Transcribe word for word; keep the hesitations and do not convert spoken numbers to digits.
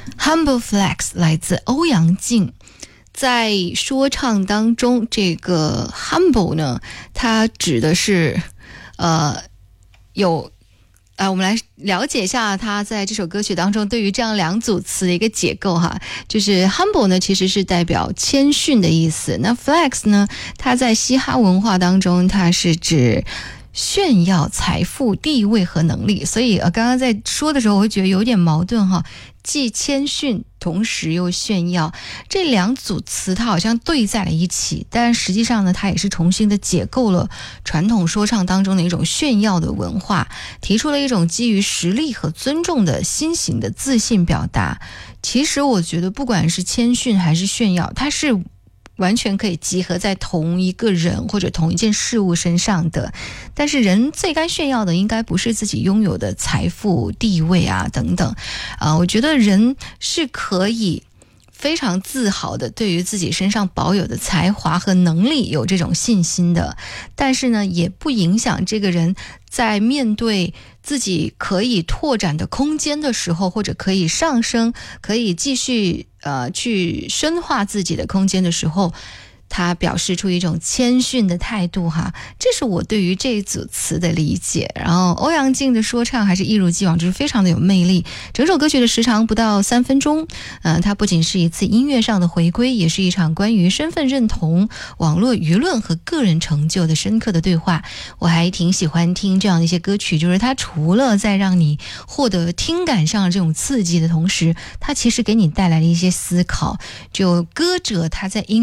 Humble Flex 来自欧阳靖。在说唱当中，这个 humble 呢，它指的是呃有啊，我们来了解一下他在这首歌曲当中对于这样两组词的一个解构哈。就是 humble 呢，其实是代表谦逊的意思。那 flex 呢，它在嘻哈文化当中，它是指炫耀财富、地位和能力。所以呃，刚刚在说的时候，我会觉得有点矛盾哈，既谦逊，同时又炫耀，这两组词它好像对在了一起，但实际上呢，它也是重新的解构了传统说唱当中的一种炫耀的文化，提出了一种基于实力和尊重的新型的自信表达。其实我觉得不管是谦逊还是炫耀，它是完全可以集合在同一个人或者同一件事物身上的。但是人最该炫耀的应该不是自己拥有的财富、地位啊等等啊、呃，我觉得人是可以非常自豪的对于自己身上保有的才华和能力有这种信心的，但是呢也不影响这个人在面对自己可以拓展的空间的时候，或者可以上升，可以继续呃去深化自己的空间的时候，他表示出一种谦逊的态度哈，这是我对于这一组词的理解。然后欧阳靖的说唱还是一如既往，就是非常的有魅力。整首歌曲的时长不到三分钟，呃，它不仅是一次音乐上的回归，也是一场关于身份认同、网络舆论和个人成就的深刻的对话。我还挺喜欢听这样的一些歌曲，就是它除了在让你获得听感上的这种刺激的同时，它其实给你带来了一些思考。就歌者他在音